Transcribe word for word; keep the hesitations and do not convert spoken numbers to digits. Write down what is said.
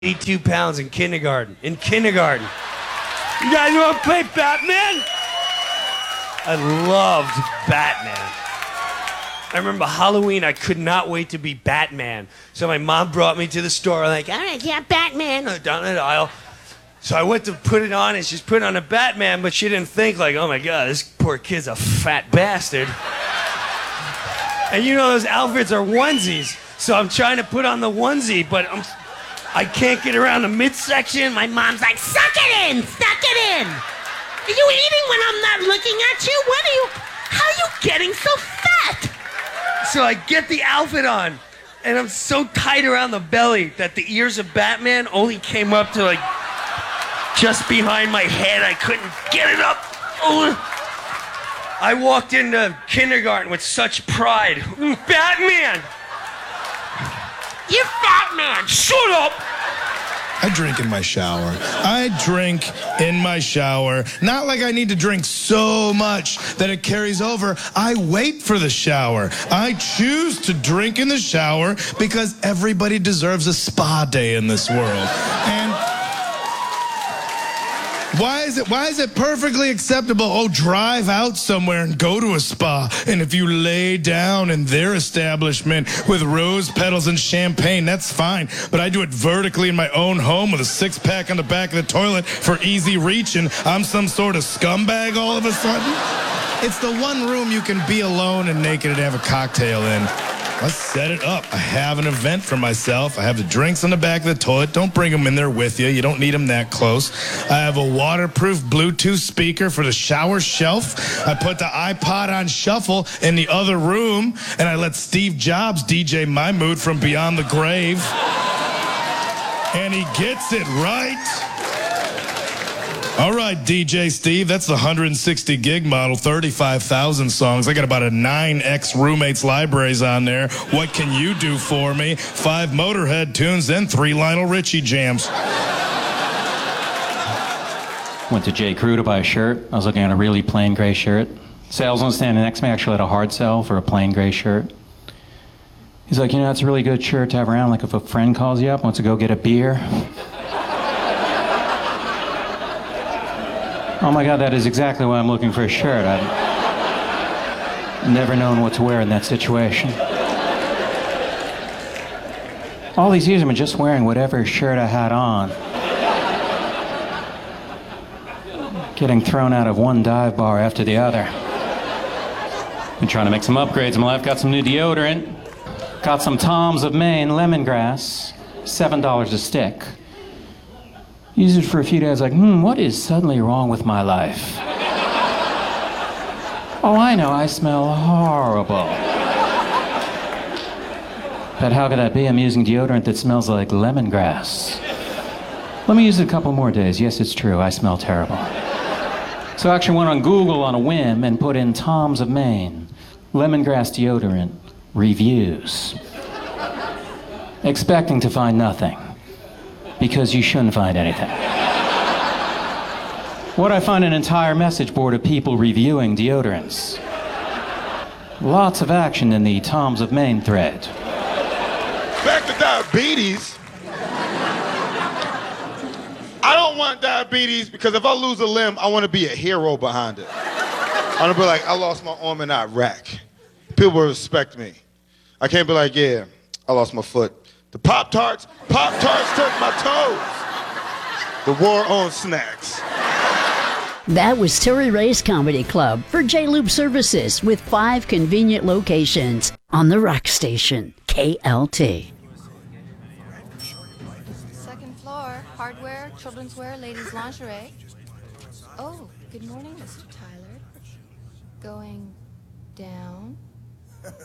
eighty-two pounds in kindergarten. In kindergarten. You guys want to play Batman? I loved Batman. I remember Halloween, I could not wait to be Batman. So my mom brought me to the store, like, all right, yeah, Batman, down the aisle. So I went to put it on, and she's putting on a Batman, but she didn't think, like, oh my God, this poor kid's a fat bastard. And you know those outfits are onesies, so I'm trying to put on the onesie, but I'm, I can't get around the midsection. My mom's like, suck it in, suck it in. Are you eating when I'm not looking at you? What are you, how are you getting so fat? So I get the outfit on, and I'm so tight around the belly that the ears of Batman only came up to like just behind my head. I couldn't get it up. Oh. I walked into kindergarten with such pride. Batman! You're Batman! Shut up! I drink in my shower. I drink in my shower. Not like I need to drink so much that it carries over. I wait for the shower. I choose to drink in the shower because everybody deserves a spa day in this world. And why is it why is it perfectly acceptable? Oh, drive out somewhere and go to a spa. And if you lay down in their establishment with rose petals and champagne, that's fine. But I do it vertically in my own home with a six-pack on the back of the toilet for easy reach, and I'm some sort of scumbag all of a sudden? It's the one room you can be alone and naked and have a cocktail in. Let's set it up. I have an event for myself. I have the drinks on the back of the toilet. Don't bring them in there with you. You don't need them that close. I have a waterproof Bluetooth speaker for the shower shelf. I put the iPod on shuffle in the other room, and I let Steve Jobs D J my mood from beyond the grave. And he gets it right. All right, D J Steve, that's the one hundred sixty gig model, thirty-five thousand songs. I got about a nine X roommates libraries on there. What can you do for me? Five Motorhead tunes, then three Lionel Richie jams. Went to J. Crew to buy a shirt. I was looking at a really plain gray shirt. Salesman standing next to me actually had a hard sell for a plain gray shirt. He's like, you know, that's a really good shirt to have around, like if a friend calls you up, wants to go get a beer. Oh my God, that is exactly why I'm looking for a shirt. I've never known what to wear in that situation. All these years I've been just wearing whatever shirt I had on. Getting thrown out of one dive bar after the other. Been trying to make some upgrades in my life. Got some new deodorant. Got some Tom's of Maine lemongrass. Seven dollars a stick. Used it for a few days, like, hmm, what is suddenly wrong with my life? Oh, I know, I smell horrible. But how could that be? I'm using deodorant that smells like lemongrass. Let me use it a couple more days. Yes, it's true, I smell terrible. So I actually went on Google on a whim and put in Tom's of Maine, lemongrass deodorant, reviews. Expecting to find nothing. Because you shouldn't find anything. What I find an entire message board of people reviewing deodorants. Lots of action in the Tom's of Maine thread. Back to diabetes. I don't want diabetes because if I lose a limb, I want to be a hero behind it. I want to be like, I lost my arm in Iraq. People will respect me. I can't be like, yeah, I lost my foot. The Pop-Tarts, Pop-Tarts took my toes. The war on snacks. That was Terry Ray's Comedy Club for J-Loop Services with five convenient locations on the Rock Station, K L T. Second floor, hardware, children's wear, ladies' lingerie. Oh, good morning, Mister Tyler. Going down.